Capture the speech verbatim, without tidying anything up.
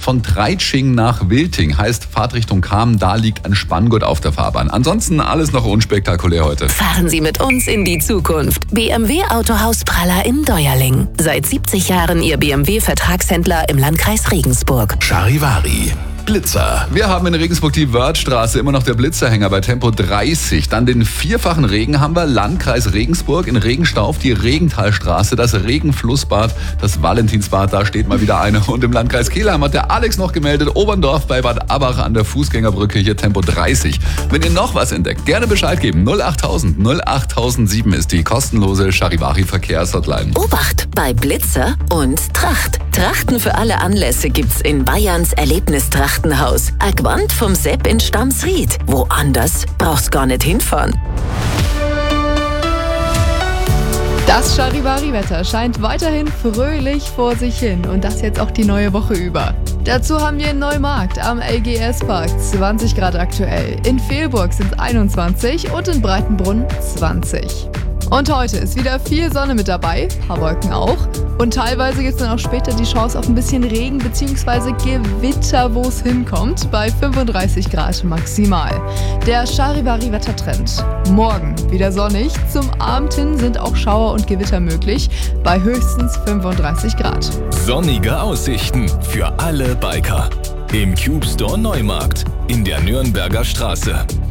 Von Treitsching nach Wilting heißt Fahrtrichtung Cham, da liegt ein Spanngurt auf der Fahrbahn. Ansonsten alles noch unspektakulär heute. Fahren Sie mit uns in die Zukunft. B M W Autohaus Praller in Deuerling. Seit siebzig Jahren Ihr B M W-Vertragshändler im Landkreis Regensburg. Charivari. Blitzer. Wir haben in Regensburg die Wörthstraße, immer noch der Blitzerhänger bei Tempo dreißig. Dann den vierfachen Regen haben wir, Landkreis Regensburg, in Regenstauf die Regenthalstraße, das Regenflussbad, das Valentinsbad, da steht mal wieder eine. Und im Landkreis Kelheim hat der Alex noch gemeldet, Oberndorf bei Bad Abbach an der Fußgängerbrücke, hier Tempo dreißig. Wenn ihr noch was entdeckt, gerne Bescheid geben. null achttausend null achttausendsieben ist die kostenlose Charivari-Verkehrshotline. Obacht bei Blitzer und Tracht. Trachten für alle Anlässe gibt's in Bayerns Erlebnistrachtenhaus. Agwand vom Sepp in Stamsried. Woanders brauchst gar nicht hinfahren. Das Charivari-Wetter scheint weiterhin fröhlich vor sich hin und das jetzt auch die neue Woche über. Dazu haben wir in Neumarkt am L G S-Park zwanzig Grad aktuell. In Vehlburg sind es einundzwanzig und in Breitenbrunn zwanzig. Und heute ist wieder viel Sonne mit dabei, ein paar Wolken auch. Und teilweise gibt es dann auch später die Chance auf ein bisschen Regen bzw. Gewitter, wo es hinkommt, bei fünfunddreißig Grad maximal. Der Charivari-Wettertrend. Morgen wieder sonnig, zum Abend hin sind auch Schauer und Gewitter möglich, bei höchstens fünfunddreißig Grad. Sonnige Aussichten für alle Biker. Im Cube Store Neumarkt in der Nürnberger Straße.